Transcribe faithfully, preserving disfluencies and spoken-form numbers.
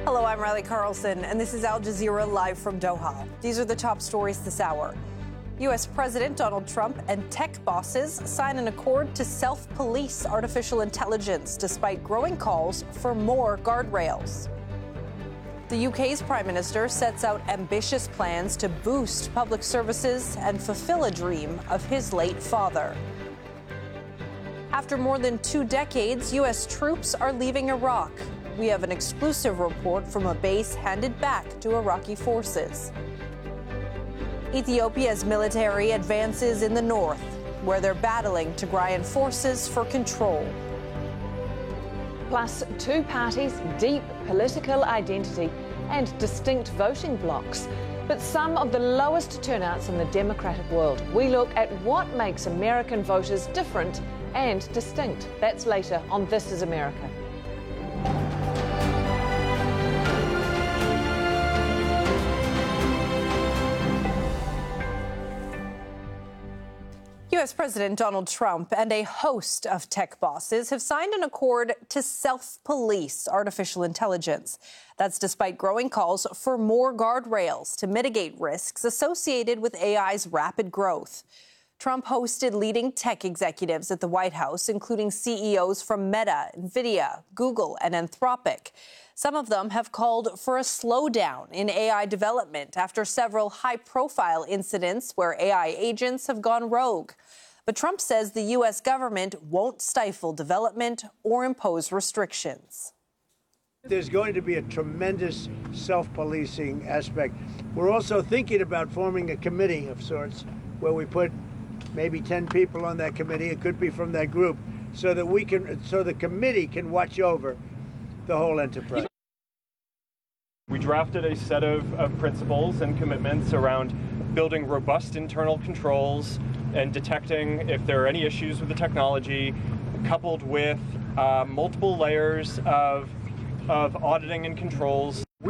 Hello, I'm Riley Carlson, and this is Al Jazeera live from Doha. These are the top stories this hour. U S President Donald Trump and tech bosses sign an accord to self-police artificial intelligence despite growing calls for more guardrails. The U K's Prime Minister sets out ambitious plans to boost public services and fulfill a dream of his late father. After more than two decades, U S troops are leaving Iraq. We have an exclusive report from a base handed back to Iraqi forces. Ethiopia's military advances in the north, where they're battling Tigrayan forces for control. Plus, two parties, deep political identity and distinct voting blocs, but some of the lowest turnouts in the democratic world. We look at what makes American voters different and distinct. That's later on This Is America. U S President Donald Trump and a host of tech bosses have signed an accord to self-police artificial intelligence. That's despite growing calls for more guardrails to mitigate risks associated with A I's rapid growth. Trump hosted leading tech executives at the White House, including C E Os from Meta, Nvidia, Google, and Anthropic. Some of them have called for a slowdown in A I development after several high-profile incidents where A I agents have gone rogue. But Trump says the U S government won't stifle development or impose restrictions. There's going to be a tremendous self-policing aspect. We're also thinking about forming a committee of sorts where we put maybe ten people on that committee. It could be from that group, so that we can, so the committee can watch over the whole enterprise. We drafted a set of, of principles and commitments around building robust internal controls and detecting if there are any issues with the technology, coupled with uh, multiple layers of, of auditing and controls.